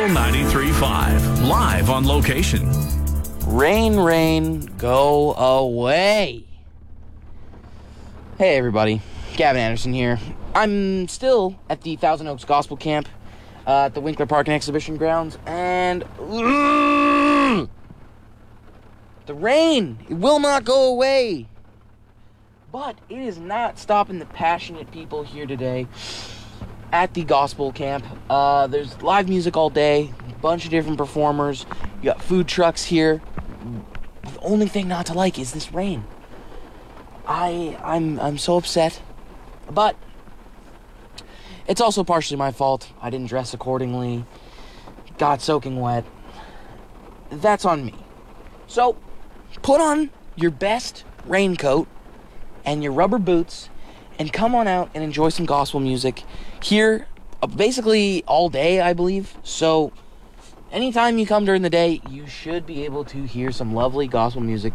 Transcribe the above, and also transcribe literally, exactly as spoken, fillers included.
Diesel ninety-three point five, live on location. Rain, rain, go away. Hey everybody, Gavin Anderson here. I'm still at the Thousand Oaks Gospel Camp uh, at the Winkler Park and Exhibition Grounds, and uh, the rain, it will not go away. But it is not stopping the passionate people here today at the Gospel Camp. Uh, there's live music all day, a bunch of different performers. You got food trucks here. The only thing not to like is this rain. I, I'm, I'm so upset. But it's also partially my fault. I didn't dress accordingly. Got soaking wet. That's on me. So, put on your best raincoat and your rubber boots and come on out and enjoy some gospel music here uh, basically all day, I believe. So anytime you come during the day, you should be able to hear some lovely gospel music